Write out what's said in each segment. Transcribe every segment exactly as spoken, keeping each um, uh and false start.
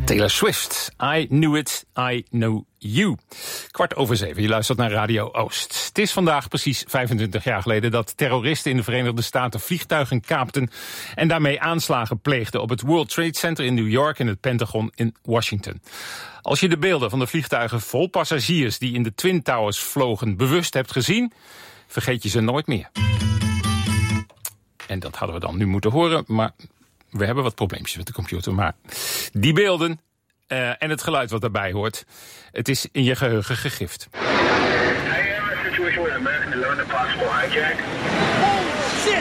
Taylor Swift, I Knew It, I Know You. Kwart over zeven, je luistert naar Radio Oost. Het is vandaag precies vijfentwintig jaar geleden dat terroristen in de Verenigde Staten vliegtuigen kaapten en daarmee aanslagen pleegden op het World Trade Center in New York en het Pentagon in Washington. Als je de beelden van de vliegtuigen vol passagiers die in de Twin Towers vlogen bewust hebt gezien, vergeet je ze nooit meer. En dat hadden we dan nu moeten horen, maar we hebben wat probleempjes met de computer. Maar die beelden uh, en het geluid wat daarbij hoort, het is in je geheugen gegrift. Hey, I have a situation with American to learn the possible hijack. Oh, shit!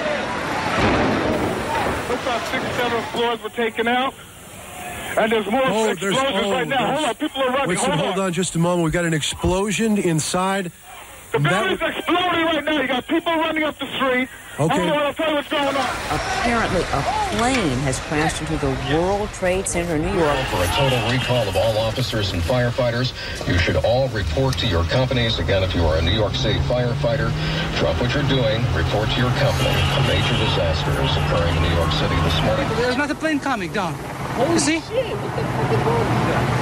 Looks like six, seven floors were taken out. And there's more oh, explosions oh, right now. Hold on, people are running. Wait, so hold, hold on. on just a moment. We got an explosion inside. The That building's w- exploding right now. You got people running up the street. Okay. Hold on, I'll tell you what's going on. Apparently, a plane has crashed into the World Trade Center in New York. For a total recall of all officers and firefighters, you should all report to your companies. Again, if you are a New York City firefighter, drop what you're doing, report to your company. A major disaster is occurring in New York City this morning. There's not a plane coming down. You see? Shit, what the fuck is wrong with that?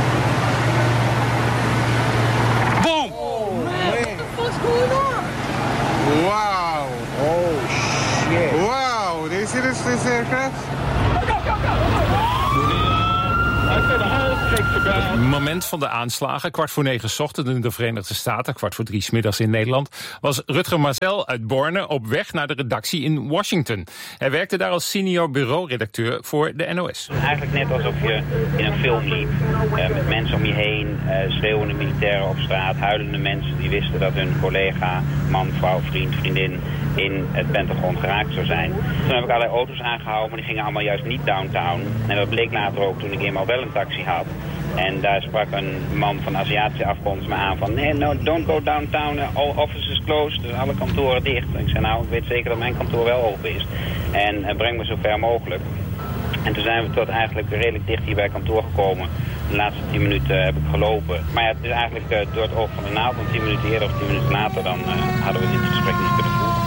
Boom! Oh, man. What the fuck's going on? Wow. Oh, shit. Wow. Do you see this, this aircraft? I said the whole takes about... Het moment van de aanslagen, kwart voor negen 's ochtends in de Verenigde Staten, kwart voor drie 's middags in Nederland, was Rutger Mazel uit Borne op weg naar de redactie in Washington. Hij werkte daar als senior bureauredacteur voor de N O S. Eigenlijk net alsof je in een film liep, uh, met mensen om je heen, uh, schreeuwende militairen op straat, huilende mensen die wisten dat hun collega, man, vrouw, vriend, vriendin in het Pentagon geraakt zou zijn. Toen heb ik allerlei auto's aangehouden, maar die gingen allemaal juist niet downtown. En dat bleek later ook toen ik eenmaal wel een taxi had. En daar sprak een man van Aziatische afkomst me aan van, nee, no, don't go downtown, all offices closed, dus alle kantoren dicht. En ik zei, nou, ik weet zeker dat mijn kantoor wel open is. En uh, breng me zo ver mogelijk. En toen zijn we tot eigenlijk redelijk dicht hier bij kantoor gekomen. De laatste tien minuten heb ik gelopen. Maar ja, het is eigenlijk uh, door het oog van de naald. Want tien minuten eerder of tien minuten later dan uh, hadden we dit gesprek niet kunnen voeren.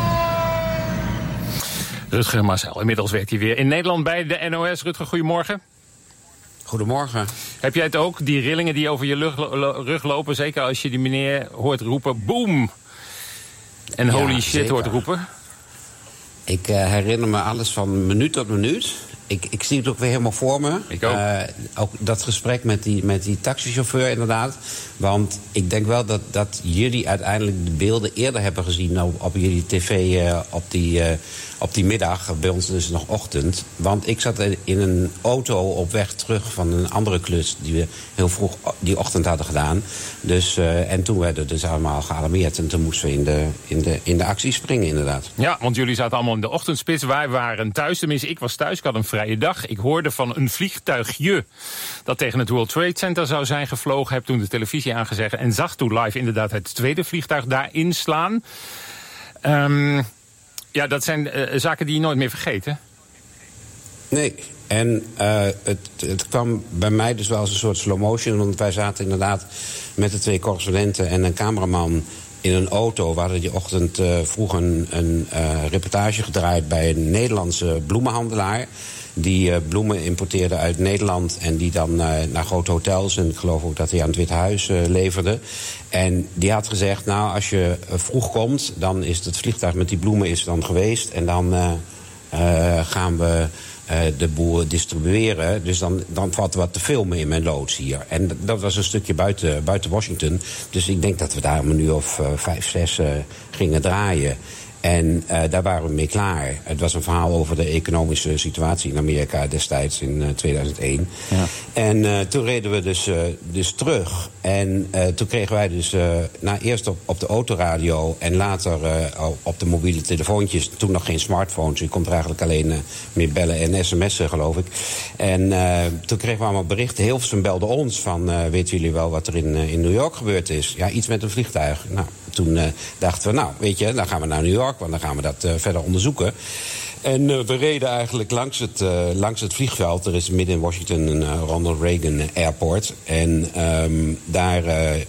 Rutger Mazel, inmiddels werkt hij weer in Nederland bij de N O S. Rutger, goedemorgen. Goedemorgen. Heb jij het ook, die rillingen die over je rug, rug lopen, zeker als je die meneer hoort roepen, boom, en holy Ja, shit zeker. hoort roepen? Ik uh, herinner me alles van minuut tot minuut. Ik, ik zie het ook weer helemaal voor me. Ik ook. Uh, ook dat gesprek met die, met die taxichauffeur inderdaad. Want ik denk wel dat, dat jullie uiteindelijk de beelden eerder hebben gezien op, op jullie tv uh, op, die, uh, op die middag. Bij ons dus nog ochtend. Want ik zat in een auto op weg terug van een andere klus die we heel vroeg die ochtend hadden gedaan. Dus, uh, en toen werden we dus allemaal gealarmeerd. En toen moesten we in de, in de, in de actie springen inderdaad. Ja, want jullie zaten allemaal in de ochtendspits. Wij waren thuis, tenminste ik was thuis, ik had een vrije dag. Ik hoorde van een vliegtuigje dat tegen het World Trade Center zou zijn gevlogen. Heb toen de televisie aangezegd en zag toen live inderdaad het tweede vliegtuig daar inslaan. Um, ja, dat zijn uh, zaken die je nooit meer vergeten. Nee, en uh, het, het kwam bij mij dus wel als een soort slow motion. Want wij zaten inderdaad met de twee correspondenten en een cameraman in een auto. We hadden die ochtend uh, vroeg een, een uh, reportage gedraaid bij een Nederlandse bloemenhandelaar. Die uh, bloemen importeerde uit Nederland en die dan uh, naar grote hotels, en ik geloof ook dat hij aan het Witte Huis uh, leverde. En die had gezegd, nou, als je uh, vroeg komt, dan is het vliegtuig met die bloemen is dan geweest. En dan uh, uh, gaan we uh, de boel distribueren. Dus dan, dan valt er wat te filmen in mijn loods hier. En dat was een stukje buiten, buiten Washington. Dus ik denk dat we daar om een uur of uh, vijf, zes uh, gingen draaien. En uh, daar waren we mee klaar. Het was een verhaal over de economische situatie in Amerika destijds in uh, tweeduizend één. Ja. En uh, toen reden we dus, uh, dus terug. En uh, toen kregen wij dus uh, nou, eerst op, op de autoradio en later uh, op de mobiele telefoontjes. Toen nog geen smartphones. Je kon er eigenlijk alleen uh, mee bellen en sms'en, geloof ik. En uh, toen kregen we allemaal berichten. Hilversum belde ons van, uh, weten jullie wel wat er in, uh, in New York gebeurd is? Ja, iets met een vliegtuig. Nou, toen uh, dachten we, nou, weet je, dan gaan we naar New York, want dan gaan we dat uh, verder onderzoeken. En uh, we reden eigenlijk langs het, uh, langs het vliegveld. Er is midden in Washington een uh, Ronald Reagan Airport. En um, daar uh,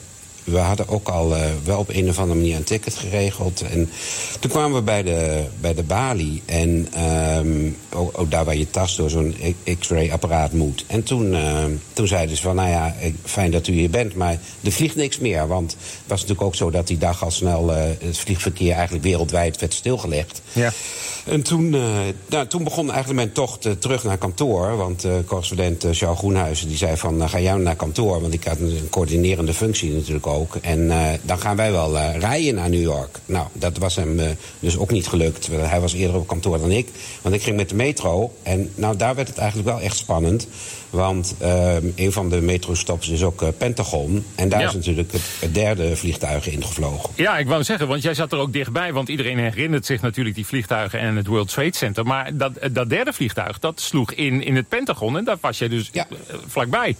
we hadden ook al uh, wel op een of andere manier een ticket geregeld. En toen kwamen we bij de, bij de balie. En um, ook, ook daar waar je tas door zo'n x-ray apparaat moet. En toen, uh, toen zeiden ze van, nou ja, fijn dat u hier bent, maar er vliegt niks meer. Want het was natuurlijk ook zo dat die dag al snel uh, het vliegverkeer eigenlijk wereldwijd werd stilgelegd. Ja. En toen, uh, nou, toen begon eigenlijk mijn tocht uh, terug naar kantoor. Want uh, correspondent uh, Charles Groenhuizen die zei van, uh, ga jij naar kantoor? Want ik had een, een coördinerende functie natuurlijk ook. En uh, dan gaan wij wel uh, rijden naar New York. Nou, dat was hem uh, dus ook niet gelukt. Hij was eerder op kantoor dan ik. Want ik ging met de metro. En nou, daar werd het eigenlijk wel echt spannend. Want uh, een van de metrostops is ook uh, Pentagon. En daar ja. is natuurlijk het, het derde vliegtuig ingevlogen. Ja, ik wou zeggen, want jij zat er ook dichtbij. Want iedereen herinnert zich natuurlijk die vliegtuigen en het World Trade Center. Maar dat, dat derde vliegtuig, dat sloeg in in het Pentagon. En daar was jij dus ja. vlakbij.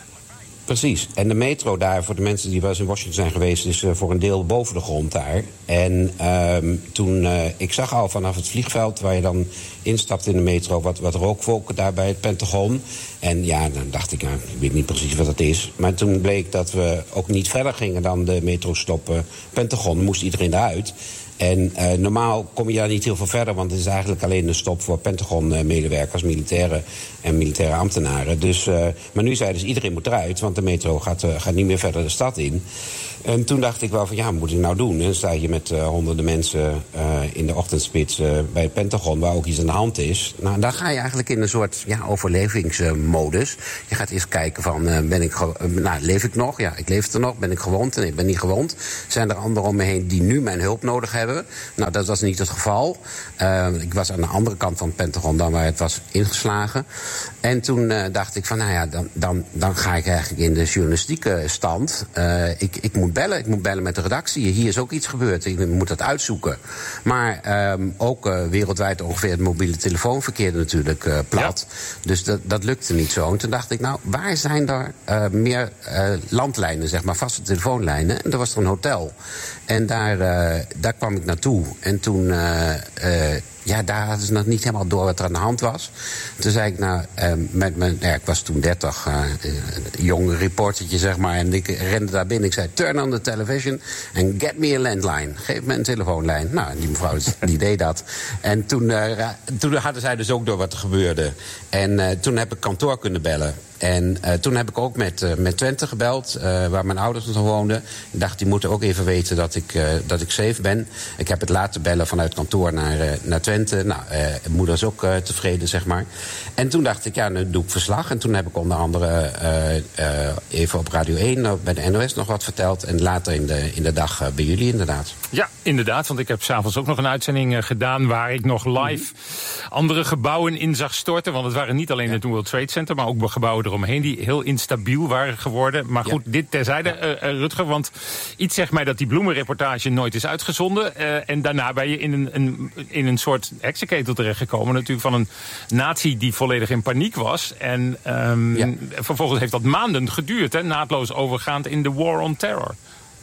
Precies. En de metro daar, voor de mensen die wel eens in Washington zijn geweest, is uh, voor een deel boven de grond daar. En uh, toen, uh, ik zag al vanaf het vliegveld waar je dan instapt in de metro, wat, wat rookwolken daar bij het Pentagon. En ja, dan dacht ik, nou, ik weet niet precies wat het is. Maar toen bleek dat we ook niet verder gingen dan de metrostop uh, Pentagon. Dan moest iedereen eruit. En uh, normaal kom je daar niet heel veel verder, want het is eigenlijk alleen een stop voor Pentagon-medewerkers, militairen en militaire ambtenaren. Dus, uh, maar nu zeiden ze, iedereen moet eruit, want de metro gaat, uh, gaat niet meer verder de stad in. En toen dacht ik wel van, ja, wat moet ik nou doen? En dan sta je met uh, honderden mensen uh, in de ochtendspits uh, bij het Pentagon, waar ook iets aan de hand is. Nou, dan ga je eigenlijk in een soort ja, overlevingsmodus. Je gaat eerst kijken van, uh, ben ik ge- uh, nou, leef ik nog? Ja, ik leef er nog. Ben ik gewond? Nee, ik ben niet gewond. Zijn er anderen om me heen die nu mijn hulp nodig hebben? Nou, dat was niet het geval. Uh, ik was aan de andere kant van het Pentagon dan waar het was ingeslagen. En toen uh, dacht ik van, nou ja, dan, dan, dan ga ik eigenlijk in de journalistieke stand. Uh, ik, ik moet bellen. Ik moet bellen met de redactie. Hier is ook iets gebeurd. Ik moet dat uitzoeken. Maar um, ook uh, wereldwijd ongeveer het mobiele telefoonverkeer natuurlijk uh, plat. Ja. Dus dat, dat lukte niet zo. En toen dacht ik, nou, waar zijn er uh, meer uh, landlijnen, zeg maar, vaste telefoonlijnen? En er was er een hotel. En daar, uh, daar kwam ik naartoe. En toen... Uh, uh, Ja, daar hadden ze nog niet helemaal door wat er aan de hand was. Toen zei ik, nou, uh, met mijn, ja, ik was toen dertig, uh, een jong reportertje, zeg maar. En ik rende daar binnen. Ik zei, turn on the television and get me a landline. Geef me een telefoonlijn. Nou, die mevrouw die deed dat. En toen, uh, toen hadden zij dus ook door wat er gebeurde. En uh, toen heb ik kantoor kunnen bellen. En uh, toen heb ik ook met, uh, met Twente gebeld, uh, waar mijn ouders nog woonden. Ik dacht, die moeten ook even weten dat ik, uh, dat ik safe ben. Ik heb het laten bellen vanuit kantoor naar, uh, naar Twente. Nou, uh, moeder is ook uh, tevreden, zeg maar. En toen dacht ik, ja, nu doe ik verslag. En toen heb ik onder andere uh, uh, even op Radio één uh, bij de N O S nog wat verteld. En later in de, in de dag uh, bij jullie, inderdaad. Ja, inderdaad, want ik heb s'avonds ook nog een uitzending uh, gedaan waar ik nog live andere gebouwen in zag storten. Want het waren niet alleen ja. het World Trade Center, maar ook gebouwen eromheen die heel instabiel waren geworden. Maar goed, ja. dit terzijde, uh, uh, Rutger, want iets zegt mij dat die bloemenreportage nooit is uitgezonden. Uh, en daarna ben je in een, een, in een soort heksenketel terechtgekomen. Natuurlijk van een natie die volledig in paniek was. En um, ja. vervolgens heeft dat maanden geduurd, hè, naadloos overgaand in de War on Terror.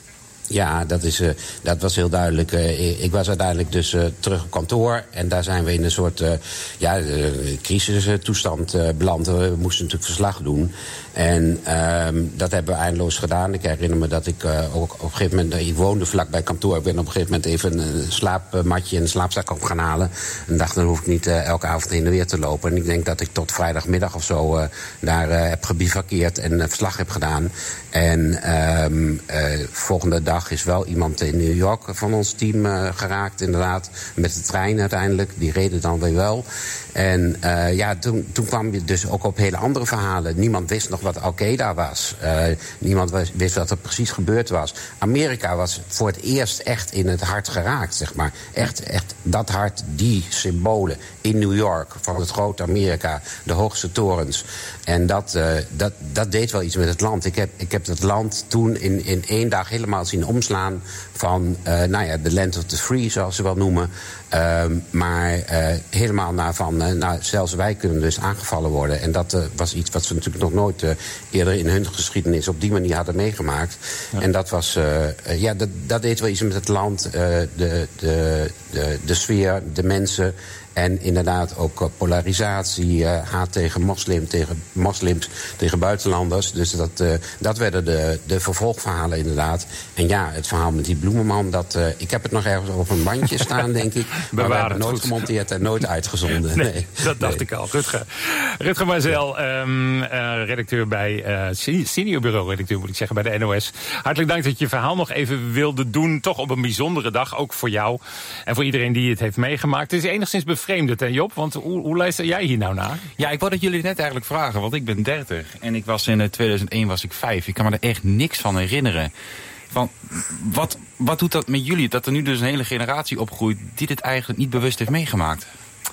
Ja, dat, is, uh, dat was heel duidelijk. Uh, ik was uiteindelijk dus uh, terug op kantoor. En daar zijn we in een soort uh, ja, uh, crisistoestand uh, beland. We moesten natuurlijk verslag doen. En uh, dat hebben we eindeloos gedaan. Ik herinner me dat ik uh, ook op een gegeven moment... Uh, ik woonde vlak bij kantoor. Ik ben op een gegeven moment even een slaapmatje en een slaapzak op gaan halen. En dacht, dan hoef ik niet uh, elke avond heen en weer te lopen. En ik denk dat ik tot vrijdagmiddag of zo uh, daar uh, heb gebivakkeerd en uh, verslag heb gedaan. En uh, uh, volgende dag is wel iemand in New York van ons team uh, geraakt, inderdaad. Met de trein uiteindelijk. Die reden dan weer wel. En uh, ja, toen, toen kwam je dus ook op hele andere verhalen. Niemand wist nog wat Al-Qaeda was. Uh, niemand wist wat er precies gebeurd was. Amerika was voor het eerst echt in het hart geraakt, zeg maar. Echt, echt dat hart, die symbolen in New York van het grote Amerika. De hoogste torens. En dat, uh, dat, dat deed wel iets met het land. Ik heb, ik heb het land toen in, in één dag helemaal zien omslaan van, uh, nou ja, de land of the free, zoals ze wel noemen. Uh, maar uh, helemaal naar van, uh, nou, zelfs wij kunnen dus aangevallen worden. En dat uh, was iets wat ze natuurlijk nog nooit uh, eerder in hun geschiedenis op die manier hadden meegemaakt. Ja. En dat was, uh, uh, ja, dat, dat deed wel iets met het land, uh, de, de, de, de sfeer, de mensen. En inderdaad ook polarisatie, uh, haat tegen moslim, tegen moslims, tegen buitenlanders. Dus dat, uh, dat werden de, de vervolgverhalen inderdaad. En ja, het verhaal met die bloemenman, dat, uh, ik heb het nog ergens op een bandje staan, denk ik. Maar we hebben het nooit gemonteerd en nooit uitgezonden. Nee, nee. dat dacht nee. ik al. Rutger. Rutger Mazel, um, uh, redacteur bij, uh, senior bureau-redacteur moet ik zeggen, bij de N O S. Hartelijk dank dat je je verhaal nog even wilde doen. Toch op een bijzondere dag, ook voor jou. En voor iedereen die het heeft meegemaakt. Het is enigszins bevreemdend, hè Job? Want hoe, hoe luister jij hier nou naar? Ja, ik wou dat jullie net eigenlijk vragen, want ik ben dertig. En ik was in tweeduizend één was ik vijf. Ik kan me er echt niks van herinneren. Van, wat, wat doet dat met jullie? Dat er nu dus een hele generatie opgroeit die dit eigenlijk niet bewust heeft meegemaakt.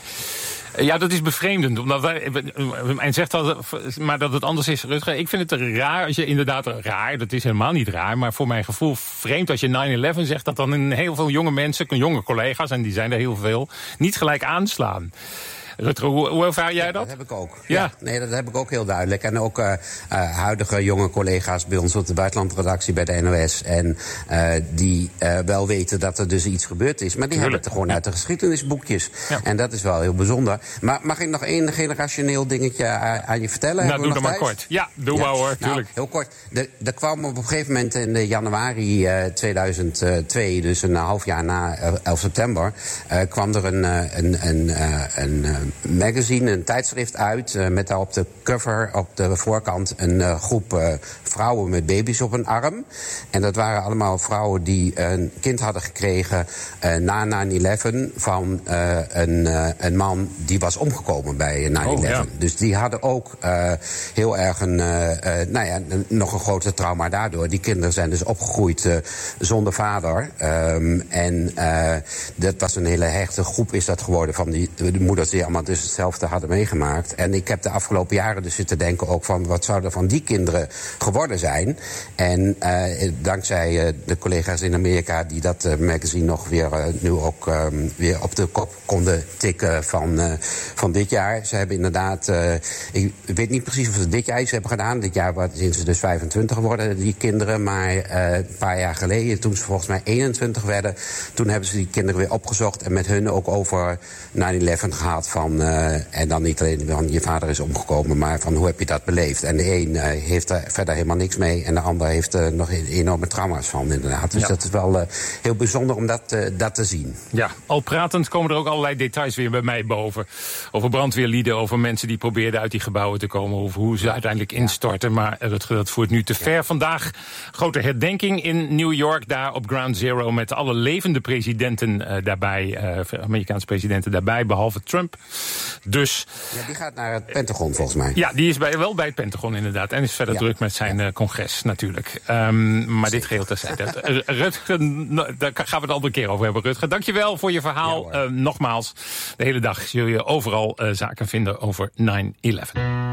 Ja, dat is bevreemdend. Omdat wij, en zegt dat, maar dat het anders is, Rutger. Ik vind het raar als je inderdaad raar, dat is helemaal niet raar, maar voor mijn gevoel vreemd als je nine eleven zegt, dat dan een heel veel jonge mensen, jonge collega's, en die zijn er heel veel, niet gelijk aanslaan. Rutger, hoe, hoe ervaar jij dat? Ja, dat heb ik ook. Ja. ja. Nee, dat heb ik ook heel duidelijk. En ook uh, uh, huidige jonge collega's bij ons op de buitenlandredactie bij de N O S. En uh, die uh, wel weten dat er dus iets gebeurd is. Maar die Tuurlijk. hebben het er gewoon ja. uit de geschiedenisboekjes. Ja. En dat is wel heel bijzonder. Maar mag ik nog één generationeel dingetje aan, aan je vertellen? Nou, doe dat maar kort. Ja, doe ja. maar hoor, tuurlijk. Nou, heel kort. Er kwam op een gegeven moment in januari uh, tweeduizend twee, dus een half jaar na elf september... Uh, kwam er een, uh, een, een, uh, een uh, magazine, een tijdschrift uit, uh, met daar op de cover, op de voorkant, een uh, groep uh, vrouwen met baby's op een arm. En dat waren allemaal vrouwen die een kind hadden gekregen uh, na nine eleven van uh, een, uh, een man die was omgekomen bij nine eleven. Oh, ja. Dus die hadden ook uh, heel erg een, uh, uh, nou ja, een, nog een groter trauma daardoor. Die kinderen zijn dus opgegroeid uh, zonder vader. Um, en uh, dat was een hele hechte groep is dat geworden van die de moeders die allemaal dus hetzelfde hadden meegemaakt. En ik heb de afgelopen jaren dus zitten denken ook van wat zou er van die kinderen geworden zijn. En uh, dankzij uh, de collega's in Amerika die dat uh, magazine nog weer uh, nu ook um, weer op de kop konden tikken van, uh, van dit jaar. Ze hebben inderdaad, uh, ik weet niet precies of ze dit jaar iets hebben gedaan. Dit jaar zijn ze dus vijfentwintig geworden, die kinderen. Maar uh, een paar jaar geleden, toen ze volgens mij eenentwintig werden, toen hebben ze die kinderen weer opgezocht en met hun ook over nine eleven gehad van Uh, en dan niet alleen van je vader is omgekomen, maar van hoe heb je dat beleefd? En de een uh, heeft er verder helemaal niks mee en de ander heeft er uh, nog enorme trauma's van inderdaad. Dus ja. dat is wel uh, heel bijzonder om dat, uh, dat te zien. Ja, al pratend komen er ook allerlei details weer bij mij boven. Over brandweerlieden, over mensen die probeerden uit die gebouwen te komen, over hoe ze ja. uiteindelijk instorten. Maar dat, dat voert nu te ver. Ja. Vandaag grote herdenking in New York, daar op Ground Zero, met alle levende presidenten uh, daarbij, uh, Amerikaanse presidenten daarbij, behalve Trump. Dus, ja, die gaat naar het Pentagon volgens mij. Ja, die is bij, wel bij het Pentagon inderdaad. En is verder ja. druk met zijn ja. uh, congres natuurlijk. Um, maar Zeker. dit geheel terzijde. Rutger, daar gaan we het al een keer over hebben, Rutger. Dankjewel voor je verhaal. Ja, uh, nogmaals, de hele dag zul je overal uh, zaken vinden over nine eleven.